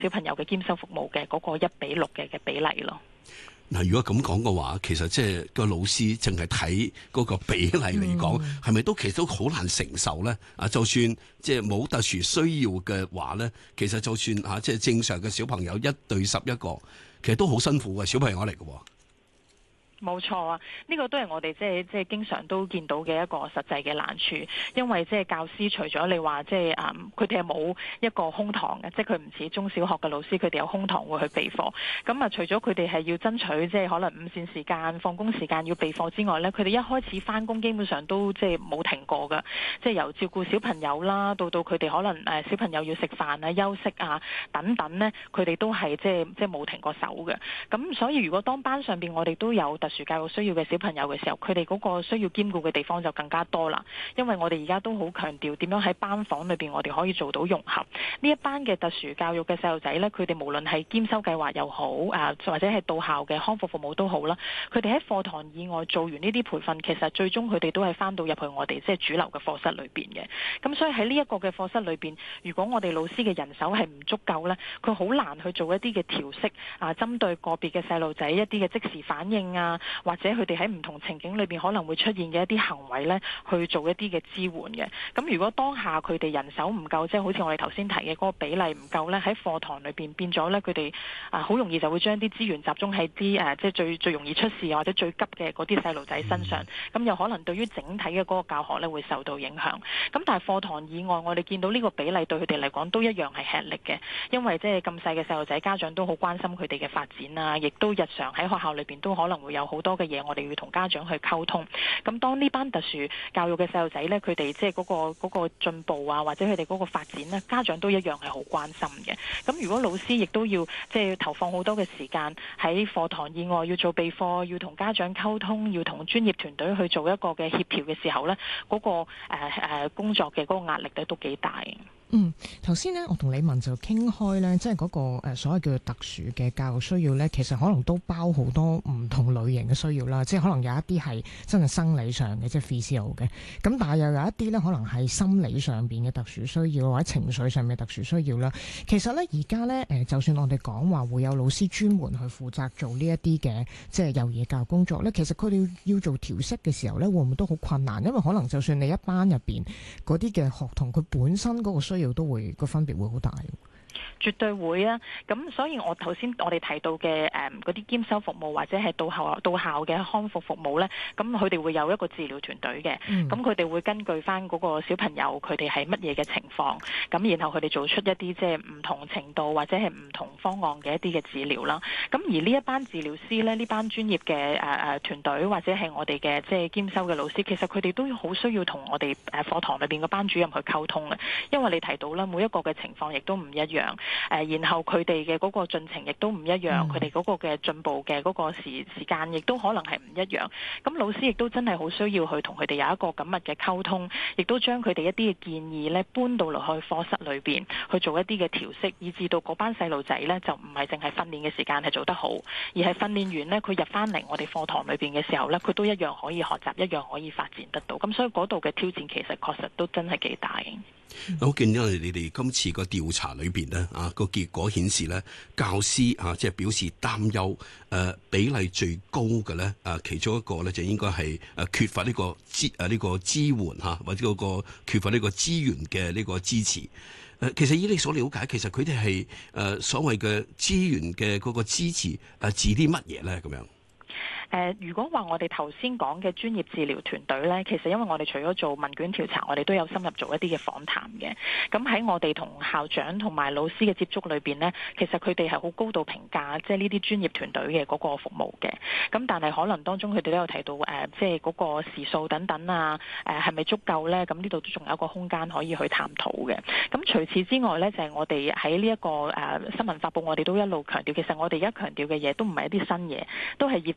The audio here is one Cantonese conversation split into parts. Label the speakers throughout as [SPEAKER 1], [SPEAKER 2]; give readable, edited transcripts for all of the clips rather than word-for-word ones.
[SPEAKER 1] 小朋友嘅兼收服務嘅嗰個1:6嘅比例咯。
[SPEAKER 2] 嗱，如果咁講嘅話，其實即係個老師淨係睇嗰個比例嚟講，係咪都其實都好難承受咧？啊，就算即係冇特殊需要嘅話咧，其實就算即係正常嘅小朋友1對11個，其實都好辛苦嘅小朋友嚟嘅。
[SPEAKER 1] 冇錯啊，呢個都係我哋即係經常都見到嘅一個實際嘅難處，因為即係教師除咗你話即係佢哋係冇一個空堂嘅，即係佢唔似中小學嘅老師，佢哋有空堂會去備課。咁啊，除咗佢哋係要爭取即係可能午膳時間、放工時間要備課之外呢，佢哋一開始返工基本上都即係冇停過㗎，即係由照顧小朋友啦，到佢哋可能小朋友要食飯啊、休息啊等等呢，佢哋都係即係冇停過手嘅。咁所以如果當班上邊我哋都有特殊教育需要嘅小朋友嘅時候，佢哋嗰個需要兼顧嘅地方就更加多啦。因為我哋而家都好強調點樣喺班房裏邊我哋可以做到融合。呢一班嘅特殊教育嘅細路仔呢，佢哋無論係兼收計劃又好，或者係到校嘅康復服務都好啦，佢哋喺課堂以外做完呢啲培訓，其實最終佢哋都係翻到入去我哋即係主流嘅課室裏邊嘅。咁所以喺呢一個嘅課室裏邊，如果我哋老師嘅人手係唔足夠呢，佢好難去做一啲嘅調適針對個別嘅細路仔一啲嘅即時反應啊，或者佢哋喺唔同情景裏邊可能會出現嘅一啲行為呢，去做一啲嘅支援嘅。咁如果當下佢哋人手唔夠，即係好似我哋頭先提嘅嗰個比例唔夠呢，喺課堂裏邊變咗呢，佢哋好容易就會將啲資源集中喺啲即係最容易出事或者最急嘅嗰啲細路仔身上，咁又可能對於整體嘅嗰個教學呢會受到影響。咁但係課堂以外，我哋見到呢個比例對佢哋嚟講都一樣係吃力嘅，因為即係咁細嘅細路仔，家長都好關心佢哋嘅發展啊，亦都日常喺學校裏邊都可能會有好多嘅嘢，我哋要同家長去溝通。咁當呢班特殊教育嘅細路仔呢，佢哋即係嗰個進步啊，或者佢哋嗰個發展呢，家長都一樣係好關心嘅。咁如果老師亦都要即係投放好多嘅時間喺課堂以外要做備課，要同家長溝通，要同專業團隊去做一個嘅協調嘅時候呢，嗰個工作嘅嗰個壓力咧都幾大。
[SPEAKER 3] 頭先呢，我同李文就傾開呢，即係嗰個所謂叫做特殊嘅教育需要呢，其實可能都包好多唔同類型嘅需要啦。即係可能有一啲係真係生理上嘅，即係 physical 嘅。咁但係又有一啲呢，可能係心理上邊嘅特殊需要，或者情緒上面嘅特殊需要啦。其實呢，而家呢，就算我哋講話會有老師專門去負責做呢一啲嘅即係幼兒教育工作呢，其實佢哋要做調適嘅時候呢，會唔會都好困難？因為可能就算你一班入邊嗰啲嘅學童，佢本身嗰個需要都會個分別會好大。
[SPEAKER 1] 絕對會啊！咁所以我頭先我哋提到嘅嗰啲兼收服務或者係到校嘅康復服務呢，咁佢哋會有一個治療團隊嘅，咁佢哋會根據翻嗰個小朋友佢哋係乜嘢嘅情況，咁然後佢哋做出一啲即係唔同程度或者係唔同方案嘅一啲嘅治療啦。咁而呢一班治療師呢，呢班專業嘅團隊或者係我哋嘅即係兼收嘅老師，其實佢哋都好需要同我哋課堂裏邊嘅班主任去溝通嘅，因為你提到啦，每一個嘅情況亦都唔一樣。然後佢哋嘅嗰個進程亦都唔一樣，佢哋嗰個嘅進步嘅嗰個時間亦都可能係唔一樣。咁老師亦都真係好需要去同佢哋有一個緊密嘅溝通，亦都將佢哋一啲嘅建議呢搬到落去課室裏邊去做一啲嘅調適，以至到嗰班細路仔呢就唔係淨係訓練嘅時間係做得好，而係訓練完呢，佢入翻嚟我哋課堂裏邊嘅時候呢，佢都一樣可以學習，一樣可以發展得到。咁所以嗰度嘅挑戰其實確實都真係幾大。
[SPEAKER 2] 我見到你哋今次個調查裏邊呢，個結果顯示呢，教師即係表示擔憂，比例最高嘅呢，其中一個呢，就應該係缺乏呢個支援或者嗰個缺乏呢個資源嘅呢個支持。其實以你所了解，其實佢哋係所謂嘅資源嘅嗰個支持指啲乜嘢呢？咁樣？
[SPEAKER 1] 如果話我哋頭先講嘅專業治療團隊呢，其實因為我哋除咗做問卷調查，我哋都有深入做一啲嘅訪談嘅。咁喺我哋同校長同埋老師嘅接觸裏邊呢，其實佢哋係好高度評價即係呢啲專業團隊嘅嗰個服務嘅。咁但係可能當中佢哋都有提到即係嗰個時數等等啊，係咪足夠呢？咁呢度都仲有一個空間可以去探討嘅。咁除此之外呢，就係我哋喺呢一個新聞發佈，我哋都一路強調，其實我哋而家強調嘅嘢都唔係一啲新嘢，都係業界呢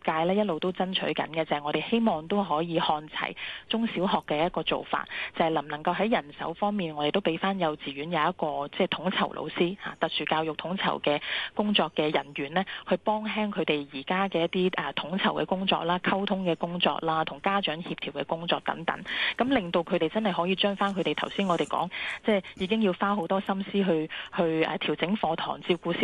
[SPEAKER 1] 路都爭取緊嘅，就係我哋希望都可以看齊中小學嘅一個做法，就係能唔能夠喺人手方面，我哋都俾翻幼稚園有一個即係統籌老師特殊教育統籌嘅工作嘅人員呢，去幫輕佢哋而家嘅一啲統籌嘅工作啦、溝通嘅工作啦、同家長協調嘅工作等等，咁令到佢哋真係可以將翻佢哋頭先我哋講，即係已經要花好多心思去調整課堂照顧小